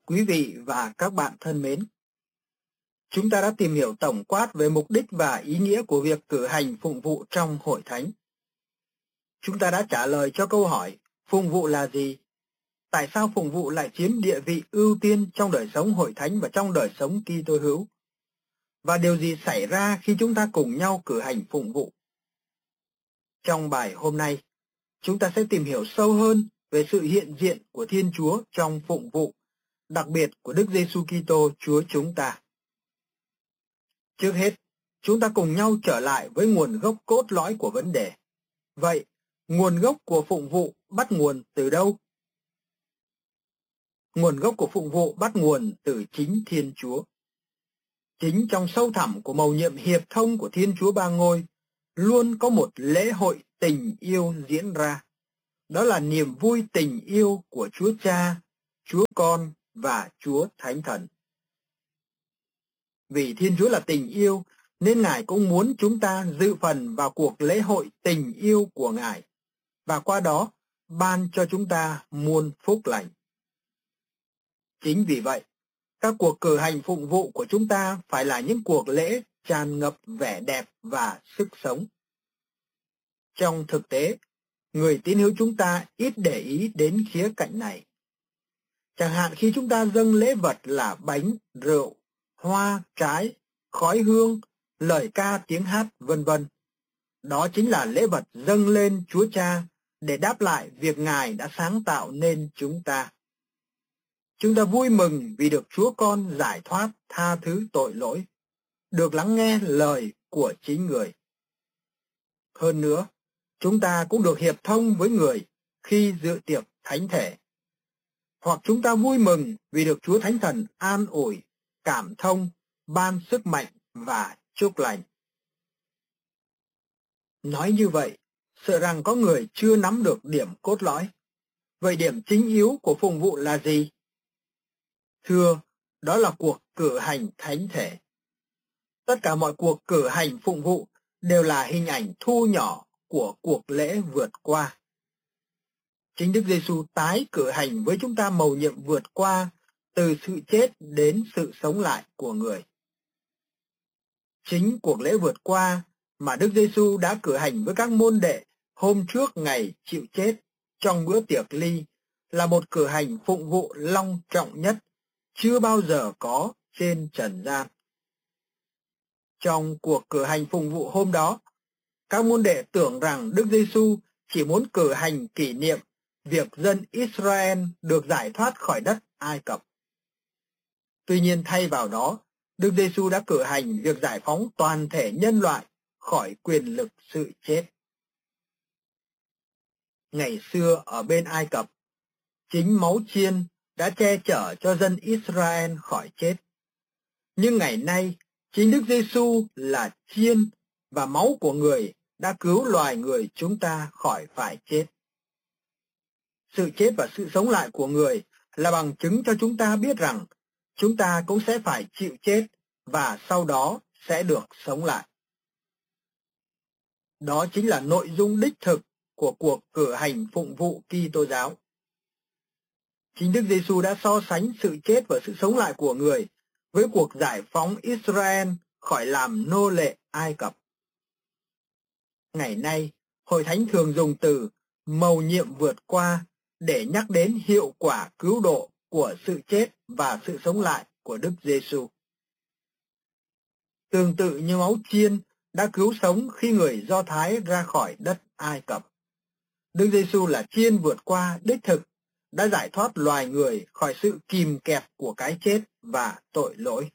Quý vị và các bạn thân mến, chúng ta đã tìm hiểu tổng quát về mục đích và ý nghĩa của việc cử hành phụng vụ trong hội thánh. Chúng ta đã trả lời cho câu hỏi phụng vụ là gì? Tại sao phụng vụ lại chiếm địa vị ưu tiên trong đời sống hội thánh và trong đời sống Kitô hữu? Và điều gì xảy ra khi chúng ta cùng nhau cử hành phụng vụ? Trong bài hôm nay, chúng ta sẽ tìm hiểu sâu hơn về sự hiện diện của Thiên Chúa trong phụng vụ, đặc biệt của Đức Giêsu Kitô Chúa chúng ta. Trước hết, chúng ta cùng nhau trở lại với nguồn gốc cốt lõi của vấn đề. Vậy, nguồn gốc của phụng vụ bắt nguồn từ đâu? Nguồn gốc của phụng vụ bắt nguồn từ chính Thiên Chúa. Chính trong sâu thẳm của mầu nhiệm hiệp thông của Thiên Chúa Ba Ngôi, luôn có một lễ hội tình yêu diễn ra. Đó là niềm vui tình yêu của Chúa Cha, Chúa Con và Chúa Thánh Thần. Vì Thiên Chúa là tình yêu, nên Ngài cũng muốn chúng ta dự phần vào cuộc lễ hội tình yêu của Ngài, và qua đó ban cho chúng ta muôn phúc lành. Chính vì vậy, các cuộc cử hành phụng vụ của chúng ta phải là những cuộc lễ tràn ngập vẻ đẹp và sức sống. Trong thực tế, người tín hữu chúng ta ít để ý đến khía cạnh này. Chẳng hạn khi chúng ta dâng lễ vật là bánh, rượu, hoa, trái, khói hương, lời ca tiếng hát, vân vân. Đó chính là lễ vật dâng lên Chúa Cha để đáp lại việc Ngài đã sáng tạo nên chúng ta. Chúng ta vui mừng vì được Chúa Con giải thoát, tha thứ tội lỗi, được lắng nghe lời của chính người. Hơn nữa, chúng ta cũng được hiệp thông với người khi dự tiệc thánh thể. Hoặc chúng ta vui mừng vì được Chúa Thánh Thần an ủi, cảm thông, ban sức mạnh và chúc lành. Nói như vậy, sợ rằng có người chưa nắm được điểm cốt lõi. Vậy điểm chính yếu của phụng vụ là gì? Thưa, đó là cuộc cử hành thánh thể. Tất cả mọi cuộc cử hành phụng vụ đều là hình ảnh thu nhỏ của cuộc lễ vượt qua. Chính Đức Giêsu tái cử hành với chúng ta mầu nhiệm vượt qua từ sự chết đến sự sống lại của người. Chính cuộc lễ vượt qua mà Đức Giêsu đã cử hành với các môn đệ hôm trước ngày chịu chết trong bữa tiệc ly là một cử hành phụng vụ long trọng nhất chưa bao giờ có trên trần gian. Trong cuộc cử hành phụng vụ hôm đó, các môn đệ tưởng rằng Đức Giêsu chỉ muốn cử hành kỷ niệm việc dân Israel được giải thoát khỏi đất Ai Cập. Tuy nhiên thay vào đó, Đức Giêsu đã cử hành việc giải phóng toàn thể nhân loại khỏi quyền lực sự chết. Ngày xưa ở bên Ai Cập, chính máu chiên đã che chở cho dân Israel khỏi chết. Nhưng ngày nay, chính Đức Giêsu là chiên và máu của người đã cứu loài người chúng ta khỏi phải chết. Sự chết và sự sống lại của người là bằng chứng cho chúng ta biết rằng chúng ta cũng sẽ phải chịu chết và sau đó sẽ được sống lại. Đó chính là nội dung đích thực của cuộc cử hành phụng vụ Kitô giáo. Chính Đức Giêsu đã so sánh sự chết và sự sống lại của người với cuộc giải phóng Israel khỏi làm nô lệ Ai Cập. Ngày nay, Hội Thánh thường dùng từ mầu nhiệm vượt qua để nhắc đến hiệu quả cứu độ của sự chết và sự sống lại của Đức Giêsu. Tương tự như máu chiên đã cứu sống khi người Do Thái ra khỏi đất Ai Cập, Đức Giêsu là chiên vượt qua đích thực đã giải thoát loài người khỏi sự kìm kẹp của cái chết và tội lỗi.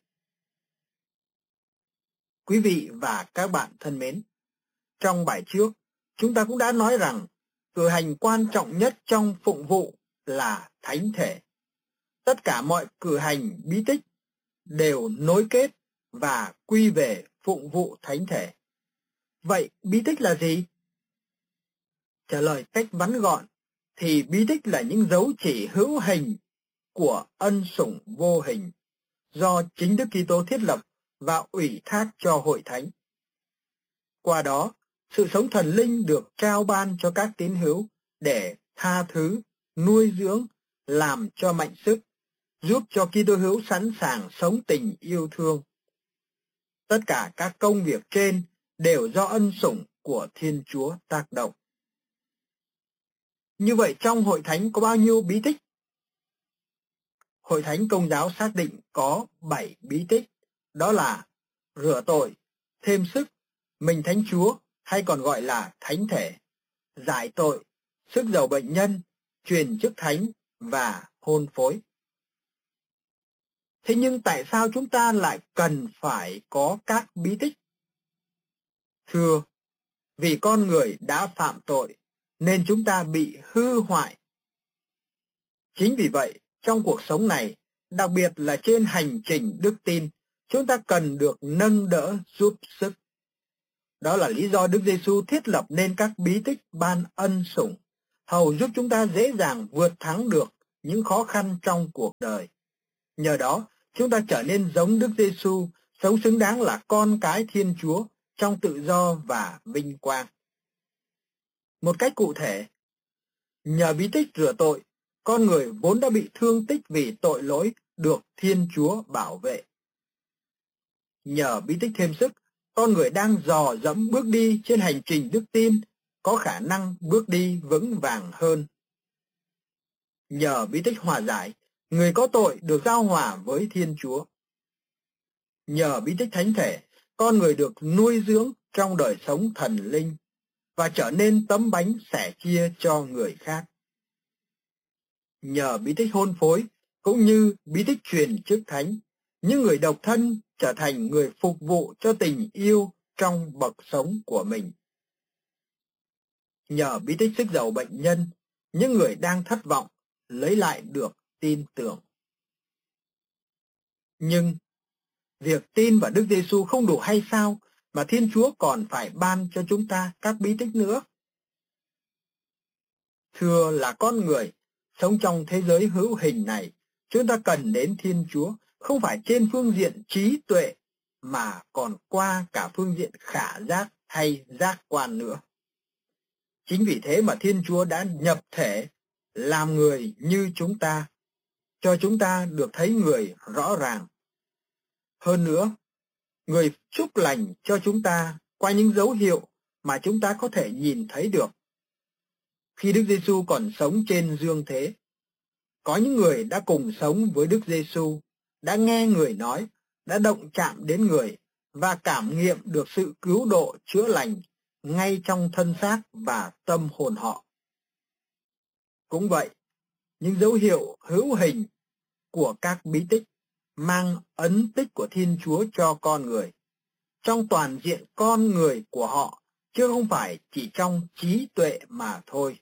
Quý vị và các bạn thân mến, trong bài trước, chúng ta cũng đã nói rằng cử hành quan trọng nhất trong phụng vụ là thánh thể. Tất cả mọi cử hành bí tích đều nối kết và quy về phụng vụ thánh thể. Vậy bí tích là gì? Trả lời cách ngắn gọn thì bí tích là những dấu chỉ hữu hình của ân sủng vô hình do chính Đức Kitô thiết lập và ủy thác cho hội thánh. Qua đó, sự sống thần linh được trao ban cho các tín hữu để tha thứ, nuôi dưỡng, làm cho mạnh sức, giúp cho Kitô hữu sẵn sàng sống tình yêu thương. Tất cả các công việc trên đều do ân sủng của Thiên Chúa tác động. Như vậy trong hội thánh có bao nhiêu bí tích? Hội thánh Công giáo xác định có 7 bí tích, đó là rửa tội, thêm sức, mình Thánh Chúa hay còn gọi là thánh thể, giải tội, sức dầu bệnh nhân, truyền chức thánh và hôn phối. Thế nhưng tại sao chúng ta lại cần phải có các bí tích? Thưa, vì con người đã phạm tội nên chúng ta bị hư hoại. Chính vì vậy, trong cuộc sống này, đặc biệt là trên hành trình đức tin, chúng ta cần được nâng đỡ giúp sức. Đó là lý do Đức Giêsu thiết lập nên các bí tích ban ân sủng, hầu giúp chúng ta dễ dàng vượt thắng được những khó khăn trong cuộc đời. Nhờ đó, chúng ta trở nên giống Đức Giêsu, sống xứng đáng là con cái Thiên Chúa trong tự do và vinh quang. Một cách cụ thể, nhờ bí tích rửa tội, con người vốn đã bị thương tích vì tội lỗi được Thiên Chúa bảo vệ. Nhờ bí tích thêm sức, con người đang dò dẫm bước đi trên hành trình đức tin, có khả năng bước đi vững vàng hơn. Nhờ bí tích hòa giải, người có tội được giao hòa với Thiên Chúa. Nhờ bí tích thánh thể, con người được nuôi dưỡng trong đời sống thần linh và trở nên tấm bánh sẻ chia cho người khác. Nhờ bí tích hôn phối cũng như bí tích truyền chức thánh, những người độc thân trở thành người phục vụ cho tình yêu trong bậc sống của mình. Nhờ bí tích sức dầu bệnh nhân, những người đang thất vọng lấy lại được tin tưởng. Nhưng việc tin vào Đức Giêsu không đủ hay sao mà Thiên Chúa còn phải ban cho chúng ta các bí tích nữa? Thưa là con người sống trong thế giới hữu hình này, chúng ta cần đến Thiên Chúa không phải trên phương diện trí tuệ mà còn qua cả phương diện khả giác hay giác quan nữa. Chính vì thế mà Thiên Chúa đã nhập thể làm người như chúng ta, cho chúng ta được thấy người rõ ràng. Hơn nữa, người chúc lành cho chúng ta qua những dấu hiệu mà chúng ta có thể nhìn thấy được. Khi Đức Giêsu còn sống trên dương thế, có những người đã cùng sống với Đức Giêsu, đã nghe người nói, đã động chạm đến người và cảm nghiệm được sự cứu độ chữa lành ngay trong thân xác và tâm hồn họ. Cũng vậy, những dấu hiệu hữu hình của các bí tích mang ấn tích của Thiên Chúa cho con người, trong toàn diện con người của họ, chứ không phải chỉ trong trí tuệ mà thôi.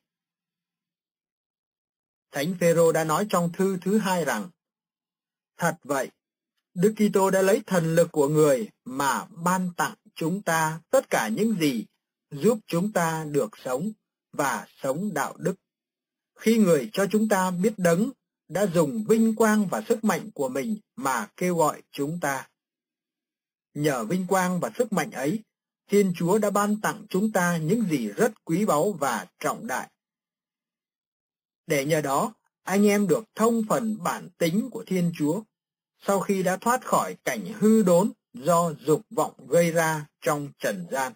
Thánh Phêrô đã nói trong thư thứ 2 rằng, thật vậy, Đức Kitô đã lấy thần lực của người mà ban tặng chúng ta tất cả những gì giúp chúng ta được sống và sống đạo đức. Khi người cho chúng ta biết Đấng đã dùng vinh quang và sức mạnh của mình mà kêu gọi chúng ta. Nhờ vinh quang và sức mạnh ấy, Thiên Chúa đã ban tặng chúng ta những gì rất quý báu và trọng đại. Để nhờ đó, anh em được thông phần bản tính của Thiên Chúa, sau khi đã thoát khỏi cảnh hư đốn do dục vọng gây ra trong trần gian.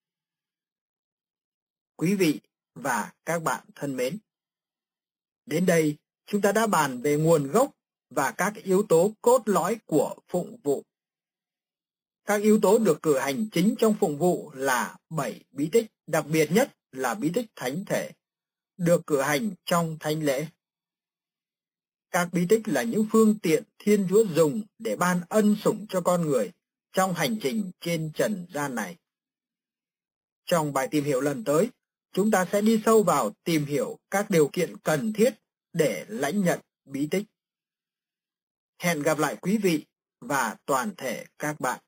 Quý vị và các bạn thân mến, đến đây chúng ta đã bàn về nguồn gốc và các yếu tố cốt lõi của phụng vụ. Các yếu tố được cử hành chính trong phụng vụ là 7 bí tích, đặc biệt nhất là bí tích thánh thể, được cử hành trong thánh lễ. Các bí tích là những phương tiện Thiên Chúa dùng để ban ân sủng cho con người trong hành trình trên trần gian này. Trong bài tìm hiểu lần tới, chúng ta sẽ đi sâu vào tìm hiểu các điều kiện cần thiết để lãnh nhận bí tích. Hẹn gặp lại quý vị và toàn thể các bạn.